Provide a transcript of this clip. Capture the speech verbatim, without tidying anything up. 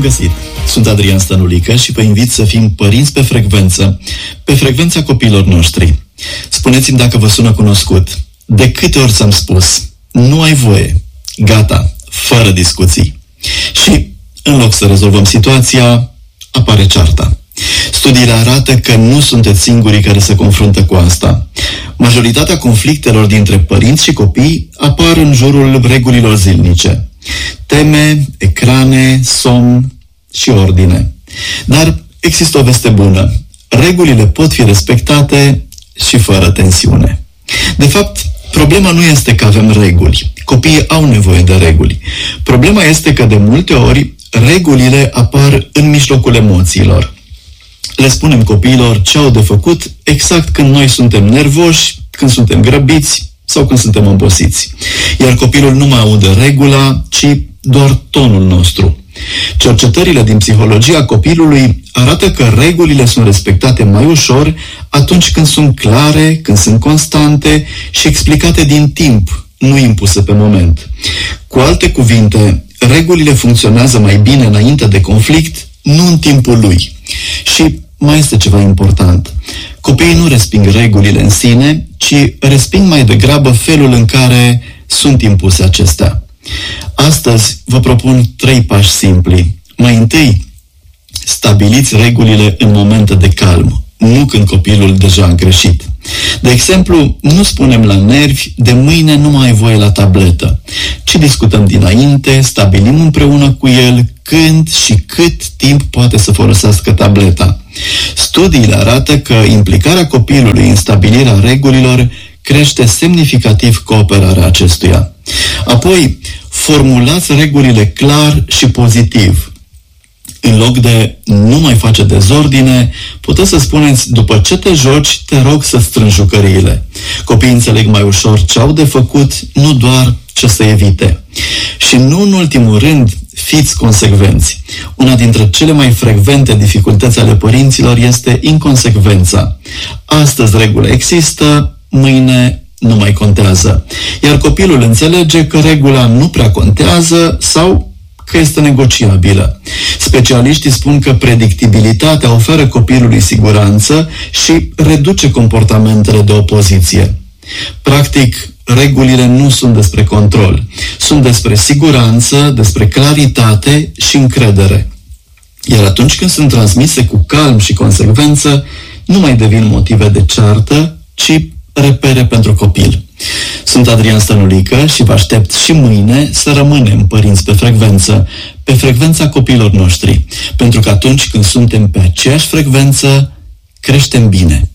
găsit! Sunt Adrian Stănulică și vă invit să fim părinți pe frecvență, pe frecvența copiilor noștri. Spuneți-mi dacă vă sună cunoscut. De câte ori ți-am spus, nu ai voie, gata, fără discuții. Și, în loc să rezolvăm situația, apare cearta. Studiile arată că nu sunteți singurii care se confruntă cu asta. Majoritatea conflictelor dintre părinți și copii apar în jurul regulilor zilnice. Teme, ecrane, somn și ordine. Dar există o veste bună. Regulile pot fi respectate și fără tensiune. De fapt, problema nu este că avem reguli. Copiii au nevoie de reguli. Problema este că de multe ori regulile apar în mijlocul emoțiilor. Le spunem copiilor ce au de făcut exact când noi suntem nervoși, când suntem grăbiți sau când suntem obosiți. Iar copilul nu mai aude regula, ci doar tonul nostru. Cercetările din psihologia copilului arată că regulile sunt respectate mai ușor atunci când sunt clare, când sunt constante și explicate din timp, nu impuse pe moment. Cu alte cuvinte, regulile funcționează mai bine înainte de conflict, nu în timpul lui. Și mai este ceva important. Copiii nu resping regulile în sine, ci resping mai degrabă felul în care sunt impuse acestea. Astăzi vă propun trei pași simpli. Mai întâi, stabiliți regulile în momente de calm, nu când copilul deja a greșit. De exemplu, nu spunem la nervi, de mâine nu mai ai voie la tabletă, ci discutăm dinainte, stabilim împreună cu el când și cât timp poate să folosească tableta. Studiile arată că implicarea copilului în stabilirea regulilor crește semnificativ cooperarea acestuia. Apoi, formulați regulile clar și pozitiv. În loc de nu mai face dezordine, puteți să spuneți, după ce te joci, te rog să strângi jucăriile. Copiii înțeleg mai ușor ce au de făcut, nu doar ce să evite. Și nu în ultimul rând, fiți consecvenți. Una dintre cele mai frecvente dificultăți ale părinților este inconsecvența. Astăzi regula există, mâine nu mai contează. Iar copilul înțelege că regula nu prea contează sau că este negociabilă. Specialiștii spun că predictibilitatea oferă copilului siguranță și reduce comportamentele de opoziție. Practic, regulile nu sunt despre control. Sunt despre siguranță, despre claritate și încredere. Iar atunci când sunt transmise cu calm și consecvență, nu mai devin motive de ceartă, ci repere pentru copil. Sunt Adrian Stănulică și vă aștept și mâine să rămânem părinți pe frecvență, pe frecvența copiilor noștri, pentru că atunci când suntem pe aceeași frecvență, creștem bine.